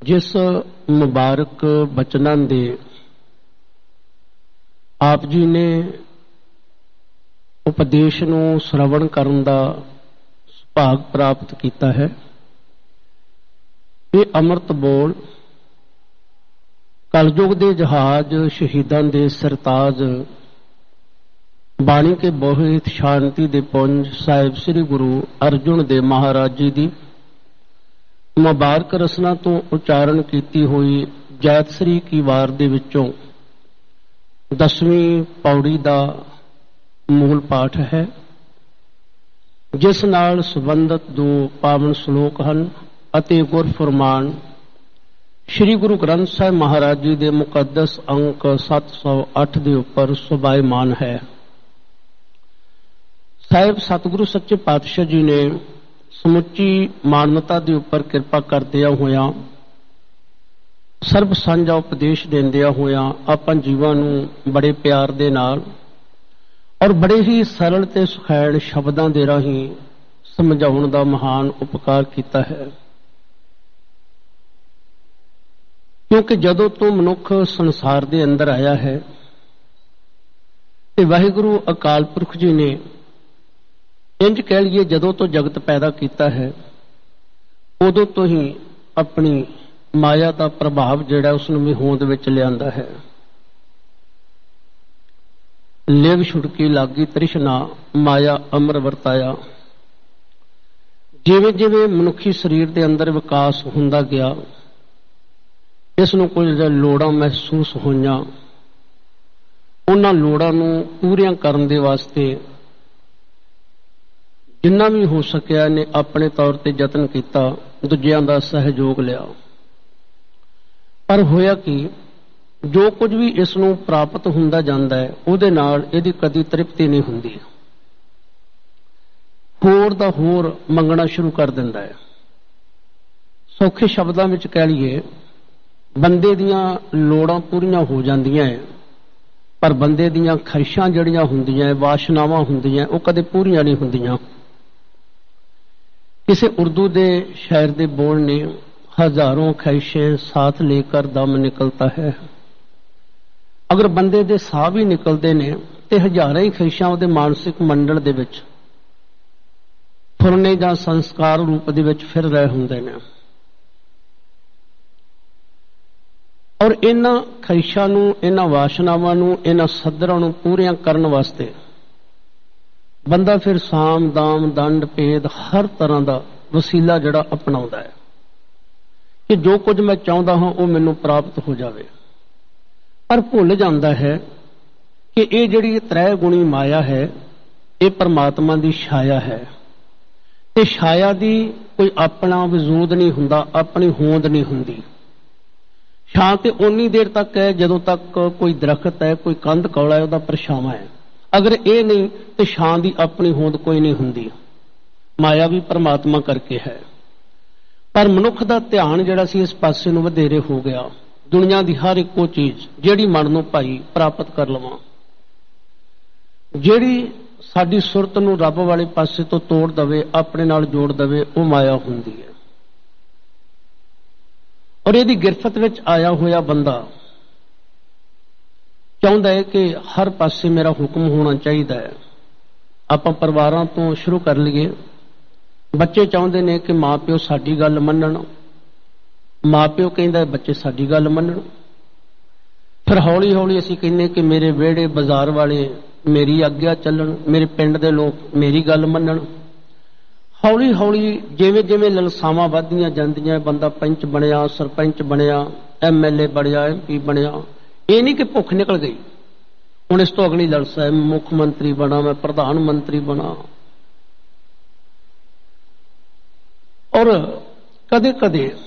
जिस मुबारक बचनां दे आप जी ने उपदेश नूं श्रवण करन दा सुभाग प्राप्त कीता है। ये अमृत बोल कलयुग दे जहाज शहीदां दे सरताज बाणी के बोहित शांति दे पुंज साहिब श्री गुरु अर्जुन देव महाराज जी दी मुबारक रसना तो उच्चारण कीती हुई जैत श्री की वार दे विचों 10वीं पौड़ी दा मूल पाठ है, जिस नाल संबंधित दो पावन श्लोक हैं अते गुर फरमान श्री गुरु ग्रंथ साहिब महाराज जी दे मुकद्दस अंक 708 दे उपर सुभायमान है। साहिब सतगुरु सच्चे पातशाह जी ने समुची मानवता के उपर कृपा करदिया होया सर्ब सांझा उपदेश देंदिया होया आपां जीवां नूं बड़े प्यार दे नाल और बड़े ही सरल ते सुखैण शब्दां दे राहीं समझाउण दा महान उपकार कीता है। क्योंकि जदों तो मनुख संसार दे अंदर आया है ते वाहिगुरु अकाल पुरख जी ने इंज कह लीए जदों तो जगत पैदा किया है उदों तो ही अपनी माया का प्रभाव जिहड़ा उसनूं भी होंद विच लिआंदा है। लिव छुड़की लागी तृष्णा माया अमर वरताया। जिवें जिवें मनुखी शरीर के अंदर विकास हुंदा गया इसनूं कुछ लोड़ां महसूस होईयां, उन्हां लोड़ां नूं पूरियां करन दे वास्ते जिन्ना भी हो सकिया ने अपने तौर पर यतन किया, दूजियां दा सहयोग लिया। पर होया कि जो कुछ भी इसनूं प्राप्त हुंदा जांदा है उहदे नाल इहदी कदी तृप्ति नहीं हुंदी, होर दा होर मंगना शुरू कर दिंदा है। सौखे शब्दां विच कह लईए बंदे दीयां लोड़ां पूरीआं हो जांदियां है पर बंदे दीयां ख्वाहिशां जिहड़ियां हुंदियां वासनावां हुंदियां वो कदे पूरीआं नहीं हुंदियां। किसी उर्दू दे शायर दे बोल ने हजारों ख्वाहिशें साथ लेकर दम निकलता है। अगर बंदे दे साह भी निकलते ने ते हजारां ही ख्वाहिशां उहदे मानसिक मंडल दे विच फुरने जां संस्कार रूप दे विच फिर रहे हुंदे ने और इन्हां ख्वाहिशां नूं इन्हां वासनावां नूं इन्हां सदरां नूं पूरियां करन वास्ते बंदा फिर साम दाम दंड भेद हर तरह का वसीला जिहड़ा अपनाउंदा है कि जो कुछ मैं चाहुंदा हां वो मैनूं प्राप्त हो जाए। पर भुल जांदा है कि ये जिहड़ी त्रै गुणी माया है ये परमात्मा की छाया है ते छाया की कोई अपना वजूद नहीं हुंदा, अपनी होंद नहीं हुंदी। छां ते उन्नी देर तक है जदों तक कोई दरख्त है कोई कंध कौला है उहदा परछावां है। अगर ये नहीं तो छां की अपनी होंद कोई नहीं हुंदी। माया भी परमात्मा करके है पर मनुख का ध्यान जिहड़ा सी इस पासे नूं वधेरे हो गया। दुनिया की हर एक चीज जिहड़ी मन नूं भाई प्राप्त कर लवां, जिहड़ी साडी सुरत नूं रब वाले पासे तो तोड़ दवे अपने नाल जोड़ दवे वो माया हुंदी है। और इहदी गिरफत विच आया होया बंदा चाहुंदा है कि हर पासे मेरा हुक्म होना चाहिए है। आपां परिवारां तो शुरू कर लईए। बच्चे चाहुंदे ने कि माँ प्यो साडी गल मन्नण, माँ प्यो कहिंदा बच्चे साडी गल मन्नण। फिर हौली हौली असीं कहने कि मेरे विहड़े बाजार वाले मेरी आग्या चलन, मेरे पिंड दे लोग मेरी गल मन्नण। हौली हौली जिवें जिवें ललसावां वधदियां जांदियां बंदा पंच बनिया, सरपंच बनिया, MLA बनिया, MP बनिया। ये नहीं कि भुख निकल गई हुण इस तो अगली ललसा है मुख मंत्री बना, मैं प्रधानमंत्री बना। और कदे कदे